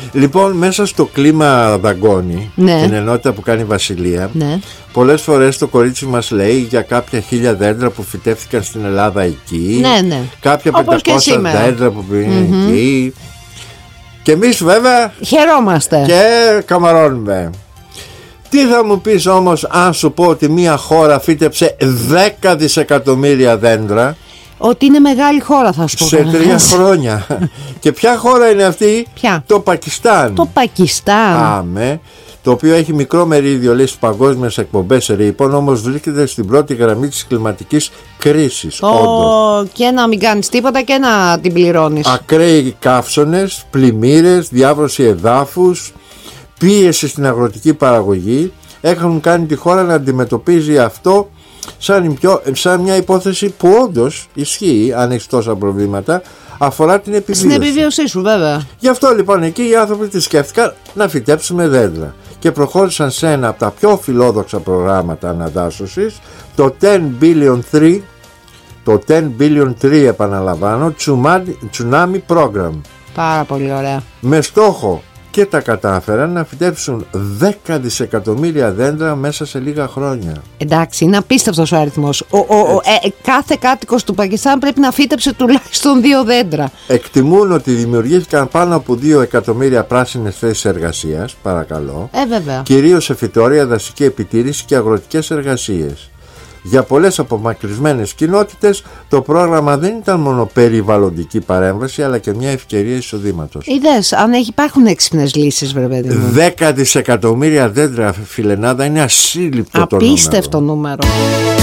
Λοιπόν, μέσα στο κλίμα δαγκώνει, Ναι. την ενότητα που κάνει η Βασιλεία, Ναι. πολλές φορές το κορίτσι μας λέει για κάποια 1000 δέντρα που φυτεύτηκαν στην Ελλάδα εκεί, Ναι. κάποια Όπως και 500 σήμερα. δέντρα που πήγαν εκεί. Και εμείς βέβαια Χαιρόμαστε. και καμαρώνουμε. Τι θα μου πεις όμως αν σου πω ότι μια χώρα φύτεψε 10 δισεκατομμύρια δέντρα Ότι είναι μεγάλη χώρα, θα σου πω. σε 3 χρόνια. Και ποια χώρα είναι αυτή? Ποια? Το Πακιστάν. Το Πακιστάν. Άμε, το οποίο έχει μικρό μερίδιο, λέει, στις παγκόσμιες εκπομπές ρήπων, όμως βρίσκεται στην πρώτη γραμμή της κλιματικής κρίσης. Όντως. Και να μην κάνεις τίποτα και να την πληρώνεις. Ακραίοι καύσονες, πλημμύρες, διάβρωση εδάφους, πίεση στην αγροτική παραγωγή έχουν κάνει τη χώρα να αντιμετωπίζει αυτό σαν μια υπόθεση που όντως ισχύει, αν έχει τόσα προβλήματα, αφορά την επιβίωση. Στην επιβίωσή σου, βέβαια. Γι' αυτό λοιπόν εκεί οι άνθρωποι τη σκέφτηκαν να φυτέψουμε δέντρα και προχώρησαν σε ένα από τα πιο φιλόδοξα προγράμματα αναδάσωσης, το 10 billion 3, το 10 billion 3, επαναλαμβάνω, Tsunami Program, Πάρα πολύ ωραία. με στόχο, και τα κατάφεραν, να φυτέψουν 10 δισεκατομμύρια δέντρα μέσα σε λίγα χρόνια. Εντάξει, είναι απίστευτος ο αριθμός. Κάθε κάτοικος του Πακιστάν πρέπει να φύτεψε τουλάχιστον 2 δέντρα. Εκτιμούν ότι δημιουργήθηκαν πάνω από 2 εκατομμύρια πράσινες θέσεις εργασίας, παρακαλώ, Βέβαια. κυρίως σε φυτορία, δασική επιτήρηση και αγροτικές εργασίες. Για πολλές απομακρυσμένες κοινότητες το πρόγραμμα δεν ήταν μόνο περιβαλλοντική παρέμβαση, αλλά και μια ευκαιρία εισοδήματος. Είδες, αν υπάρχουν έξυπνες λύσεις, βρε παιδί μου. 10 δισεκατομμύρια δέντρα, φιλενάδα, είναι ασύλληπτο το νούμερο. Απίστευτο νούμερο.